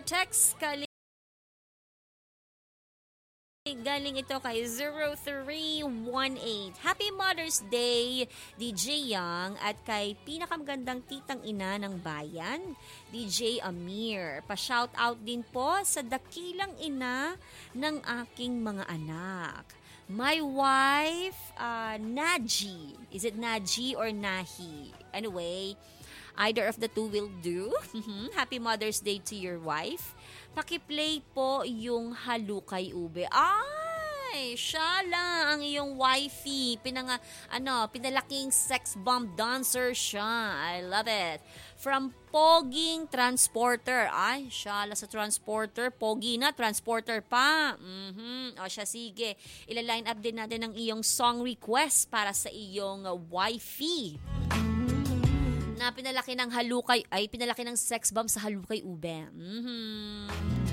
text galing ito kay 0318. Happy Mother's Day, DJ Young, at kay pinakamagandang titang ina ng bayan, DJ Amir. Pa-shout out din po sa dakilang ina ng aking mga anak. My wife, Naji. Is it Naji or Nahi? Anyway, either of the two will do. Happy Mother's Day to your wife. Pakiplay po yung Halukay Ube. Ay, siya lang ang iyong wifey. Pinalaking sex bomb dancer siya. I love it. From Poging Transporter. Ay, siya lang sa Transporter. Pogi na, Transporter pa. O siya, sige. Ila-line up din natin ang iyong song request para sa iyong wifey. Na pinalaki ng sex bomb sa Halukay Ube.